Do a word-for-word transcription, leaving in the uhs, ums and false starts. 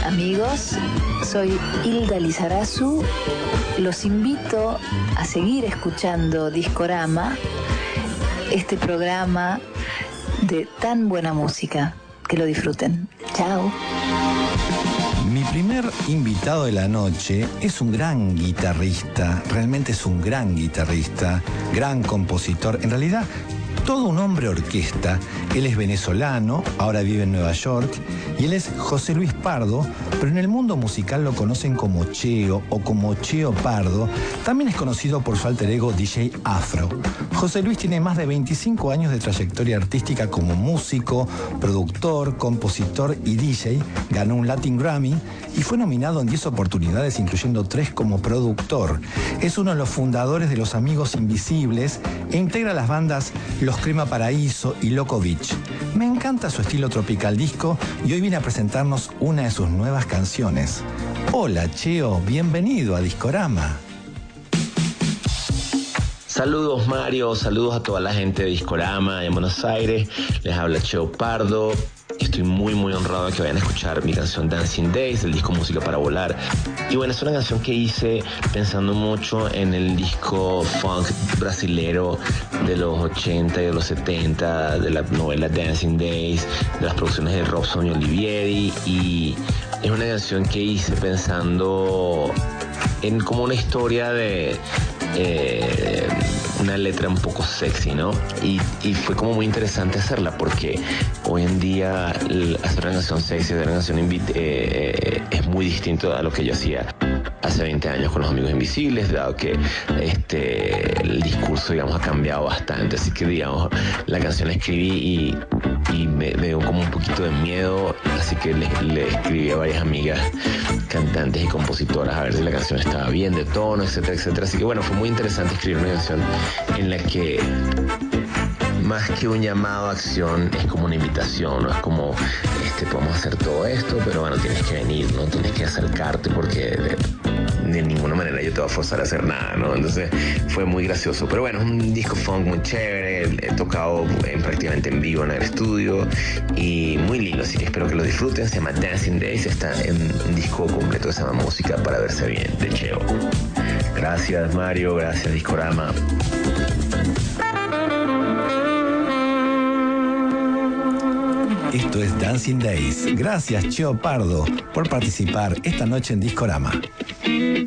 amigos, soy Hilda Lizarazu. Los invito a seguir escuchando Discorama, este programa de tan buena música. Que lo disfruten. Chao. Mi primer invitado de la noche es un gran guitarrista, realmente es un gran guitarrista, gran compositor, en realidad todo un hombre orquesta. Él es venezolano, ahora vive en Nueva York, y él es José Luis Pardo, pero en el mundo musical lo conocen como Cheo o como Cheo Pardo. También es conocido por su alter ego D J Afro. José Luis tiene más de veinticinco años de trayectoria artística como músico, productor, compositor y D J. Ganó un Latin Grammy y fue nominado en diez oportunidades, incluyendo tres como productor. Es uno de los fundadores de Los Amigos Invisibles e integra las bandas Los Crema Paraíso y Loco Beach. Me encanta su estilo tropical disco y hoy viene a presentarnos una de sus nuevas canciones. Hola, Cheo, bienvenido a Discorama. Saludos, Mario, saludos a toda la gente de Discorama en Buenos Aires. Les habla Cheo Pardo. Estoy muy muy honrado de que vayan a escuchar mi canción Dancing Days, del disco Música para Volar. Y bueno, es una canción que hice pensando mucho en el disco funk brasilero de los ochenta y de los setenta, de la novela Dancing Days, de las producciones de Robson y Olivieri. Y es una canción que hice pensando en como una historia de... Eh, una letra un poco sexy, ¿no? Y, y fue como muy interesante hacerla porque hoy en día hacer una canción sexy, hacer una canción invi- eh, es muy distinto a lo que yo hacía hace veinte años con Los Amigos Invisibles, dado que este, el discurso, digamos, ha cambiado bastante. Así que, digamos, la canción la escribí y, y me, me dio como un poquito de miedo, así que le, le escribí a varias amigas cantantes y compositoras a ver si la canción estaba bien de tono, etcétera, etcétera. Así que bueno, fue muy interesante escribir una canción en la que más que un llamado a acción es como una invitación, ¿no? Es como, este, podemos hacer todo esto, pero bueno, tienes que venir, ¿no? Tienes que acercarte porque de, de ninguna manera yo te voy a forzar a hacer nada, ¿no? Entonces fue muy gracioso. Pero bueno, es un disco funk muy chévere, he tocado en, prácticamente en vivo en el estudio y muy lindo, así que espero que lo disfruten. Se llama Dancing Days, está en un disco completo que se llama Música para Verse Bien, de Cheo. Gracias, Mario, gracias, Discorama. Esto es Dancing Days. Gracias, Cheo Pardo, por participar esta noche en Discorama.